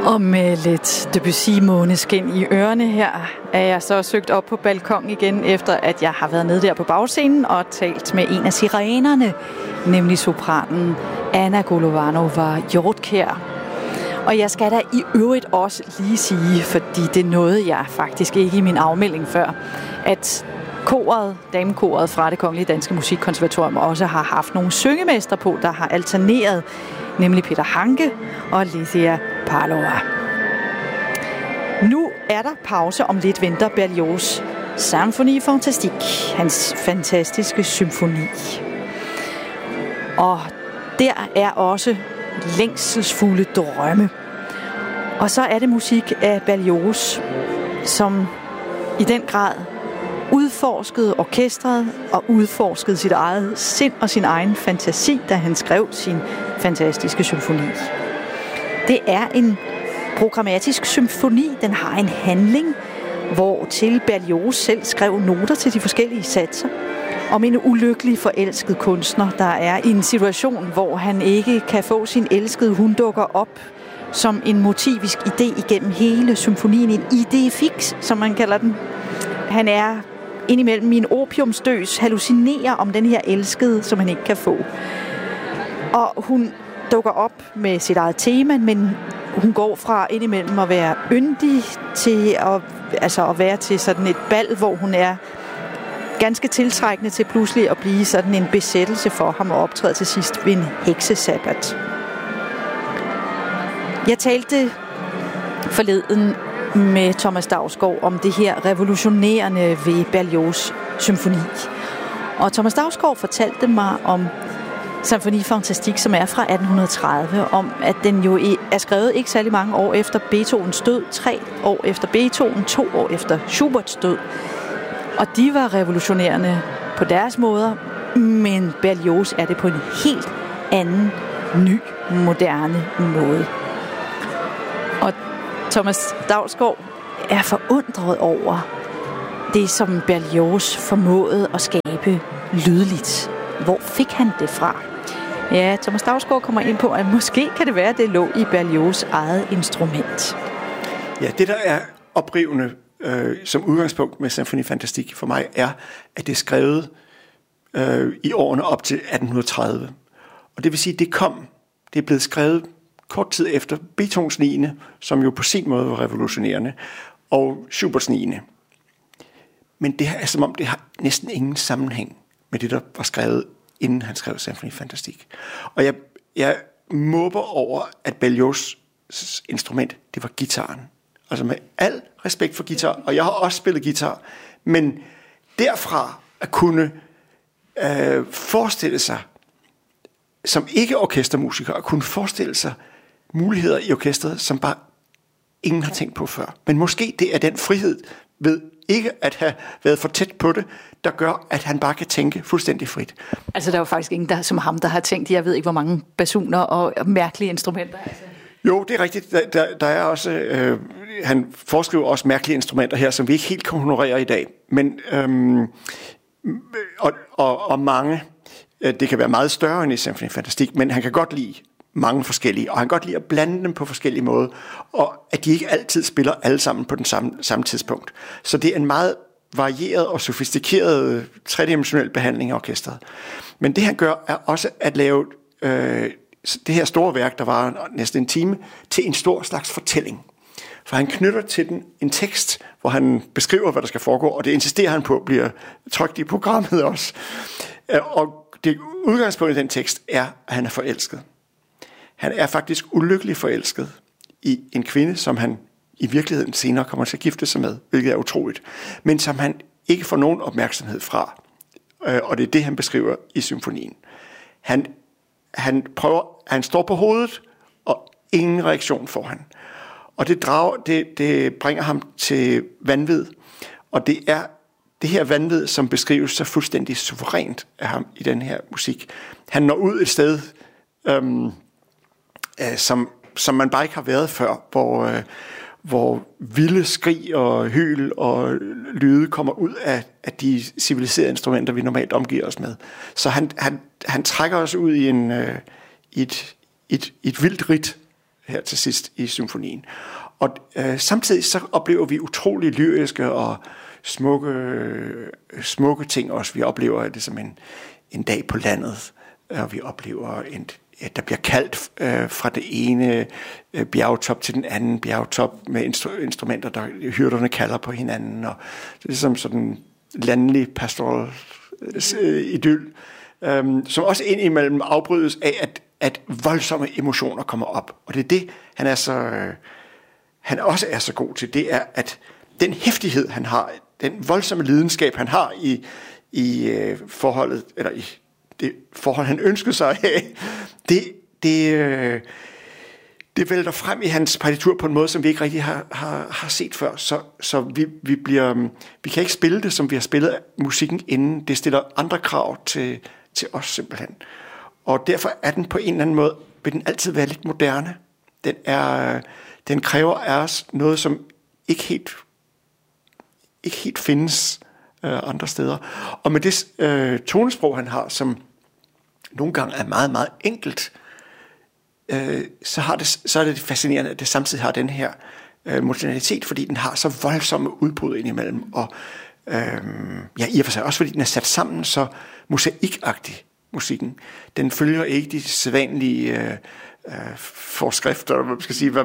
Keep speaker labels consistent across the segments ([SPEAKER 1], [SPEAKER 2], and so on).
[SPEAKER 1] Og med lidt Debussy-måneskin i ørerne her, er jeg så søgt op på balkon igen, efter at jeg har været nede der på bagscenen og talt med en af sirenerne, nemlig sopranen Anna Golovanova-Hjortkjær. Og jeg skal da i øvrigt også lige sige, fordi det nåede jeg faktisk ikke i min afmelding før, at damekoret fra Det Kongelige Danske Musikkonservatorium også har haft nogle syngemestre på, der har alterneret, nemlig Peter Hanke og Lidia Parlova. Nu er der pause. Om lidt venter Berlioz' Symphonie Fantastique, hans fantastiske symfoni. Og der er også længselsfulde drømme. Og så er det musik af Berlioz, som i den grad udforskede orkestret og udforskede sit eget sind og sin egen fantasi, da han skrev sin fantastiske symfoni. Det er en programmatisk symfoni. Den har en handling, hvor til Berlioz selv skrev noter til de forskellige satser om en ulykkelig forelsket kunstner, der er i en situation, hvor han ikke kan få sin elskede. Hun dukker op som en motivisk idé igennem hele symfonien. En idé fix, som man kalder den. Han er indimellem i en opiumsdøs, hallucinerer om den her elskede, som han ikke kan få. Og hun dukker op med sit eget tema, men hun går fra indimellem at være yndig til at være til sådan et bal, hvor hun er ganske tiltrækkende til pludselig at blive sådan en besættelse for ham og optræde til sidst ved en heksesabbat. Jeg talte forleden med Thomas Dausgaard om det her revolutionerende ved Berlioz' symfoni. Og Thomas Dausgaard fortalte mig om Symphonie Fantastique, som er fra 1830, om at den jo er skrevet ikke særlig mange år efter Beethovens død, 3 år efter Beethoven, 2 år efter Schuberts død. Og de var revolutionerende på deres måder, men Berlioz er det på en helt anden, ny, moderne måde. Og Thomas Dausgaard er forundret over det, som Berlioz formåede at skabe lydligt. Hvor fik han det fra? Ja, Thomas Dausgaard kommer ind på, at måske kan det være, at det lå i Berlioz' eget instrument.
[SPEAKER 2] Ja, det der er oprivende som udgangspunkt med Symphonie Fantastique for mig, er, at det er skrevet i årene op til 1830. Og det vil sige, det er blevet skrevet kort tid efter Beethovens 9., som jo på sin måde var revolutionerende, og Schuberts 9. Men det er som om, det har næsten ingen sammenhæng med det, der var skrevet, inden han skrev Symphonie Fantastique. Og jeg måber over, at Berlioz' instrument, det var guitaren. Altså med al respekt for guitar, og jeg har også spillet guitar, men derfra at kunne forestille sig, som ikke orkestermusiker, at kunne forestille sig muligheder i orkestret, som bare ingen har tænkt på før. Men måske det er den frihed ved ikke at have været for tæt på det, der gør, at han bare kan tænke fuldstændig frit.
[SPEAKER 1] Altså der er jo faktisk ingen, der som ham, der har tænkt, jeg ved ikke, hvor mange basuner og mærkelige instrumenter. Altså.
[SPEAKER 2] Jo, det er rigtigt. Der er også, han foreskriver også mærkelige instrumenter her, som vi ikke helt kan honorere i dag. Men, og mange, det kan være meget større end i Symphonie Fantastique, men han kan godt lide mange forskellige, og han kan godt lide at blande dem på forskellige måder, og at de ikke altid spiller alle sammen på den samme tidspunkt. Så det er en meget varieret og sofistikeret tredimensionel behandling af orkestret. Men det han gør, er også at lave det her store værk, der var næsten en time, til en stor slags fortælling. For han knytter til den en tekst, hvor han beskriver, hvad der skal foregå, og det insisterer han på, bliver trykt i programmet også. Og det udgangspunkt i den tekst er, at han er forelsket. Han er faktisk ulykkelig forelsket i en kvinde, som han i virkeligheden senere kommer til at gifte sig med, hvilket er utroligt, men som han ikke får nogen opmærksomhed fra. Og det er det, han beskriver i symfonien. Han står på hovedet, og ingen reaktion får han. Og det bringer ham til vanvid, og det er det her vanvid, som beskrives så fuldstændig suverænt af ham i den her musik. Han når ud et sted, som man bare ikke har været før, hvor vilde skrig og hyl og lyde kommer ud af de civiliserede instrumenter, vi normalt omgiver os med. Så han trækker os ud i et vildt ridt, her til sidst i symfonien. Og samtidig så oplever vi utrolig lyriske og smukke ting også. Vi oplever det som en dag på landet, og vi oplever der bliver kaldt fra det ene bjergtop til den anden bjergtop med instrumenter, der hyrderne kalder på hinanden. Og det er ligesom sådan landlig pastoral idyll, som også indimellem afbrydes af, at voldsomme emotioner kommer op. Og det er det, han også er så god til. Det er, at den hæftighed, han har, den voldsomme lidenskab, han har i forholdet, eller i det forhold, han ønskede sig af, det vælter frem i hans partitur på en måde, som vi ikke rigtig har set før. Så vi kan ikke spille det, som vi har spillet musikken inden. Det stiller andre krav til os simpelthen. Og derfor er den på en eller anden måde, vil den altid være lidt moderne. Den kræver af os noget, som ikke helt findes andre steder. Og med det tonesprog, han har, som nogle gange er meget, meget enkelt, så er det fascinerende, at det samtidig har den her modernalitet, fordi den har så voldsomme udbrud indimellem, og i og for sig også, fordi den er sat sammen så mosaikagtig, musikken. Den følger ikke de sædvanlige forskrifter, hvad man skal sige,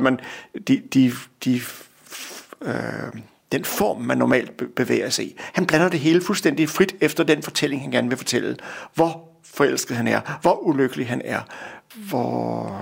[SPEAKER 2] den form, man normalt bevæger sig i. Han blander det hele fuldstændig frit efter den fortælling, han gerne vil fortælle. Hvor forelsket han er, hvor ulykkelig han er, hvor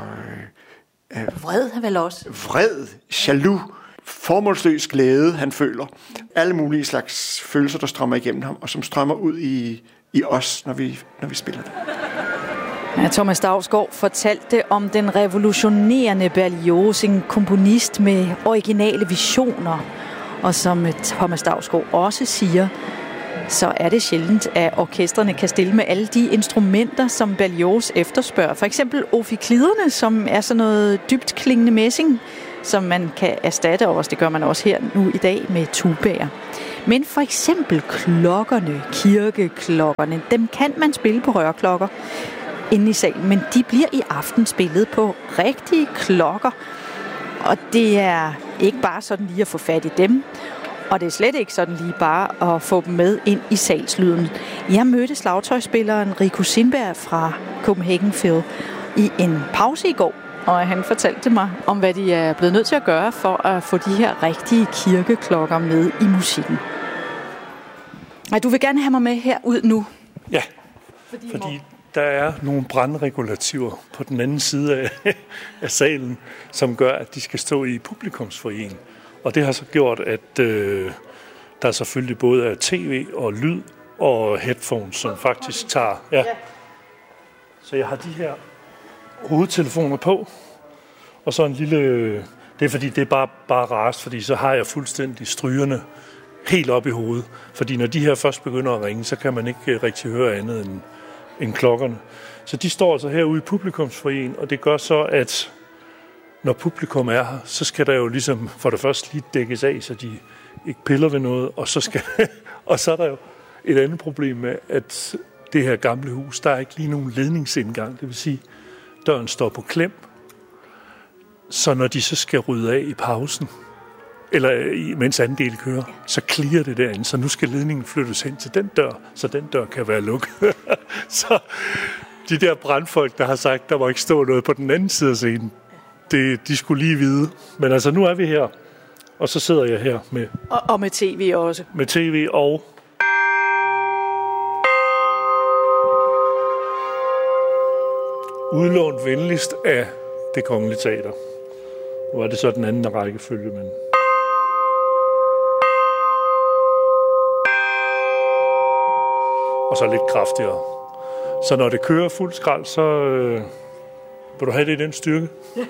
[SPEAKER 1] vred han vel også.
[SPEAKER 2] Vred, jaloux, formålsløs glæde, han føler. Alle mulige slags følelser, der strømmer igennem ham, og som strømmer ud i os, når vi spiller det.
[SPEAKER 1] Ja, Thomas Dausgaard fortalte om den revolutionerende Berlioz, en komponist med originale visioner. Og som Thomas Dausgaard også siger, så er det sjældent, at orkestrene kan stille med alle de instrumenter, som Berlioz efterspørger. For eksempel ophikliderne, som er sådan noget dybt klingende messing, som man kan erstatte også. Det gør man også her nu i dag med tubaer. Men for eksempel klokkerne, kirkeklokkerne, dem kan man spille på rørklokker inde i salen, men de bliver i aften spillet på rigtige klokker. Og det er ikke bare sådan lige at få fat i dem, og det er slet ikke sådan lige bare at få dem med ind i salslyden. Jeg mødte slagtøjsspilleren Rico Sindberg fra Copenhagen Phil i en pause i går, og han fortalte mig om, hvad de er blevet nødt til at gøre for at få de her rigtige kirkeklokker med i musikken. Og du vil gerne have mig med herud nu?
[SPEAKER 3] Ja, fordi der er nogle brandregulativer på den anden side af salen, som gør, at de skal stå i publikumsforeningen. Og det har så gjort, at der selvfølgelig både er tv og lyd og headphones, som faktisk tager. Ja. Så jeg har de her hovedtelefoner på, og så en lille. Det er fordi, det er bare rarest, fordi så har jeg fuldstændig strygerne helt op i hovedet. Fordi når de her først begynder at ringe, så kan man ikke rigtig høre andet end klokkerne. Så de står altså herude i publikumsforeningen, og det gør så, at når publikum er her, så skal der jo ligesom for det første lige dækkes af, så de ikke piller ved noget, og så er der jo et andet problem med, at det her gamle hus, der er ikke lige nogen ledningsindgang, det vil sige, døren står på klem, så når de så skal rydde af i pausen, eller mens anden del kører, så clear det derinde, så nu skal ledningen flyttes hen til den dør, så den dør kan være lukket. Så de der brandfolk, der har sagt, der må ikke stå noget på den anden side af scenen, de skulle lige vide. Men altså, nu er vi her, og så sidder jeg her med.
[SPEAKER 1] Og med tv også.
[SPEAKER 3] Med tv og. Udlånt venligst af Det Kongelige Teater. Nu er det så den anden rækkefølge, men. Og så lidt kraftigere. Så når det kører fuld skrald, så vil du have det i den styrke?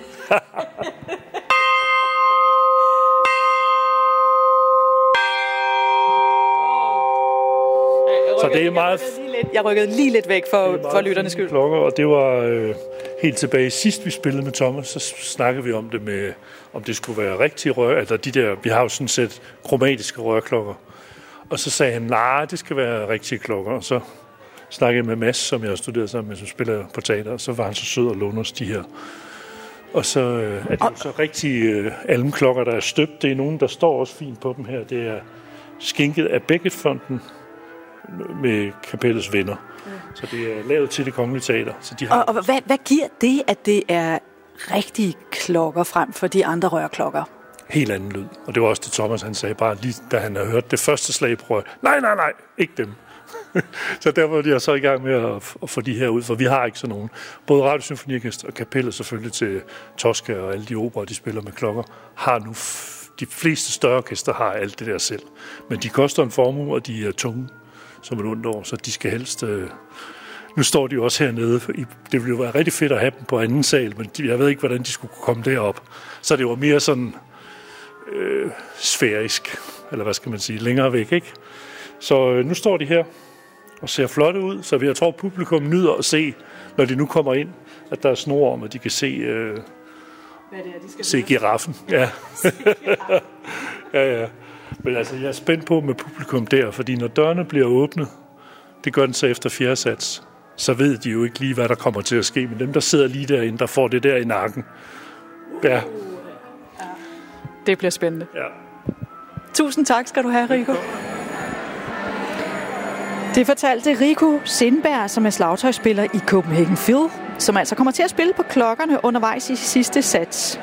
[SPEAKER 3] Så det er meget.
[SPEAKER 1] Jeg rykkede lige lidt væk for lytternes skyld.
[SPEAKER 3] Klokker, og det var helt tilbage sidst vi spillede med Thomas, så snakkede vi om det med, om det skulle være rigtige rør, eller de der, vi har jo sådan set kromatiske rørklokker. Og så sagde han, nej, det skal være rigtige klokker. Og så snakkede jeg med Mads, som jeg har studeret sammen med, som spiller på teater, og så var han så sød og låne os de her Og så er det jo så rigtige almklokker, der er støbt. Det er nogen, der står også fint på dem her. Det er skænket af Beckett-fonden med kapellets venner. Så det er lavet til Det Kongelige Teater. Så de har...
[SPEAKER 1] Og hvad giver det, at det er rigtige klokker frem for de andre rørklokker?
[SPEAKER 3] Helt anden lyd. Og det var også det, Thomas han sagde, bare lige da han havde hørt det første slag på rør. Nej, ikke dem. Så der var de så i gang med at få de her ud, for vi har ikke sådan nogen. Både Radiosymfoniorkester og kapellet selvfølgelig til Tosca og alle de operer, de spiller med klokker, har nu de fleste større orkester har alt det der selv. Men de koster en formue, og de er tunge som et ondt år, så de skal helst... Nu står de jo også hernede. Det ville jo være rigtig fedt at have dem på anden sal, men jeg ved ikke, hvordan de skulle komme derop. Så det var mere sådan sfærisk, eller hvad skal man sige, længere væk, ikke? Så nu står de her og ser flotte ud, så jeg tror, publikum nyder at se, når de nu kommer ind, at der er snor om, at de kan se, hvad det er, de skal se giraffen. Ja. Ja. Men altså, jeg er spændt på med publikum der, fordi når dørene bliver åbnet, det gør den så efter 4. sats, så ved de jo ikke lige, hvad der kommer til at ske. Men dem, der sidder lige derinde, der får det der i nakken. Ja.
[SPEAKER 1] Det bliver spændende.
[SPEAKER 3] Ja.
[SPEAKER 1] Tusind tak skal du have, Rico. Det fortalte Rico Sindberg, som er slagtøjsspiller i Copenhagen Phil, som altså kommer til at spille på klokkerne undervejs i sidste sats.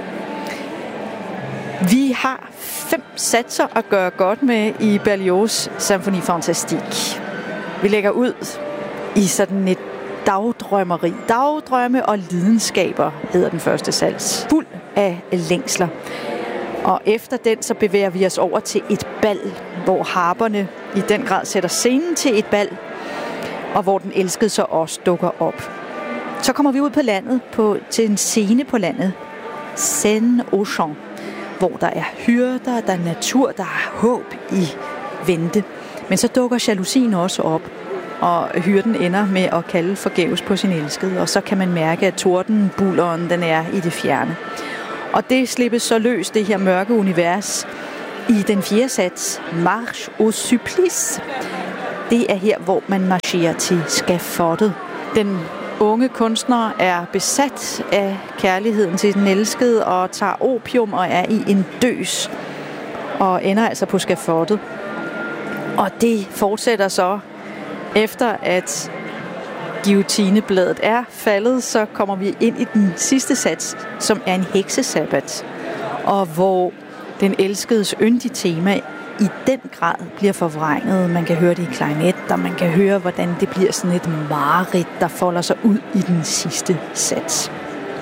[SPEAKER 1] Vi har 5 satser at gøre godt med i Berlioz' Symphonie Fantastique. Vi lægger ud i sådan et dagdrømmeri. Dagdrømme og lidenskaber hedder den første sats. Fuld af længsler. Og efter den så bevæger vi os over til et bal, hvor harperne i den grad sætter scenen til et bal, og hvor den elskede så også dukker op. Så kommer vi ud på landet, til en scene på landet, Seine-aux-Champs, hvor der er hyrder, der er natur, der er håb i vente. Men så dukker jalousien også op, og hyrden ender med at kalde forgæves på sin elskede, og så kan man mærke, at tordenbulleren den er i det fjerne. Og det slippes så løs, det her mørke univers, i den 4. sats, Marche au supplice. Det er her, hvor man marcherer til skafottet. Den unge kunstner er besat af kærligheden til den elskede og tager opium og er i en døs og ender altså på skafottet. Og det fortsætter så efter at guillotinebladet er faldet, så kommer vi ind i den sidste sats, som er en heksesabbat, og hvor den elskedes yndige tema i den grad bliver forvrænget. Man kan høre det i klarinet, og man kan høre, hvordan det bliver sådan et mareridt, der folder sig ud i den sidste sats.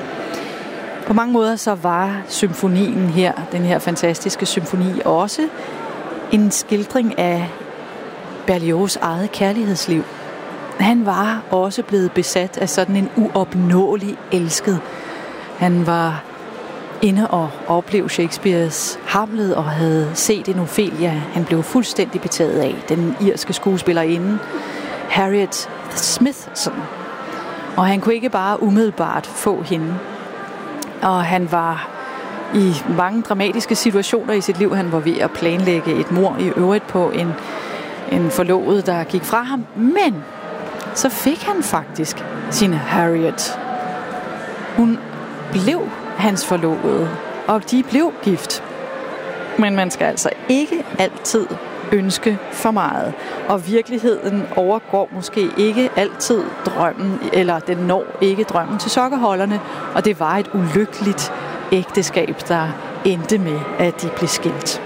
[SPEAKER 1] På mange måder så var symfonien her, den her fantastiske symfoni, også en skildring af Berlioz' eget kærlighedsliv. Han var også blevet besat af sådan en uopnåelig elsket. Han var inde og opleve Shakespeares Hamlet og havde set en Ophelia, han blev fuldstændig betaget af. Den irske skuespillerinde Harriet Smithson. Og han kunne ikke bare umiddelbart få hende. Og han var i mange dramatiske situationer i sit liv. Han var ved at planlægge et mord i øvrigt på en forlovet, der gik fra ham. Men så fik han faktisk sin Harriet. Hun blev hans forlovede, og de blev gift. Men man skal altså ikke altid ønske for meget. Og virkeligheden overgår måske ikke altid drømmen, eller den når ikke drømmen til sokkeholderne. Og det var et ulykkeligt ægteskab, der endte med, at de blev skilt.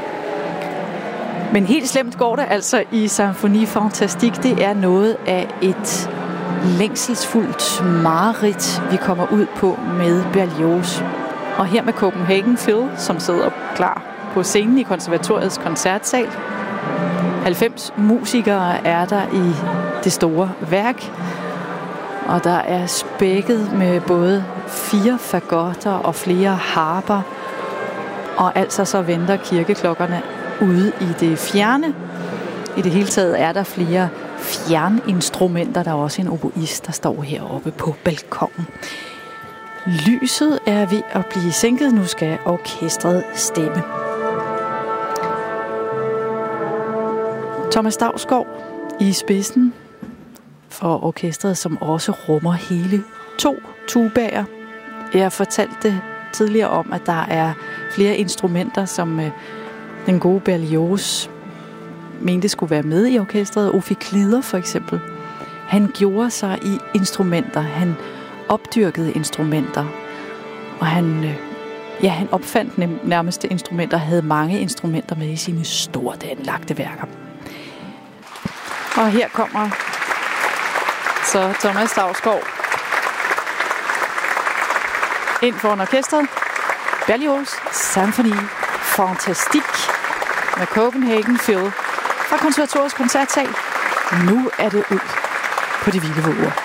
[SPEAKER 1] Men helt slemt går det altså i Symphonie Fantastique. Det er noget af et længselsfuldt mareridt, vi kommer ud på med Berlioz. Og her med Copenhagen Phil, som sidder klar på scenen i konservatoriets koncertsal. 90 musikere er der i det store værk. Og der er spækket med både 4 fagotter og flere harper. Og altså så venter kirkeklokkerne ude i det fjerne. I det hele taget er der flere fjerninstrumenter. Der er også en oboist, der står heroppe på balkonen. Lyset er ved at blive sænket. Nu skal orkestret stemme. Thomas Dausgaard i spidsen for orkestret, som også rummer hele 2 tubaer. Jeg fortalte tidligere om, at der er flere instrumenter, som den gode Berlioz mente skulle være med i orkestret. Ophiklider for eksempel. Han gjorde sig i instrumenter. Han opdyrkede instrumenter. Og han opfandt nærmest instrumenter, havde mange instrumenter med i sine stort anlagte værker. Og her kommer så Thomas Dausgaard ind foran orkestret. Berlioz Symphonie Fantastique med Copenhagen Phil fra Konservatoriets koncertsal. Nu er det ud på de vilde våger.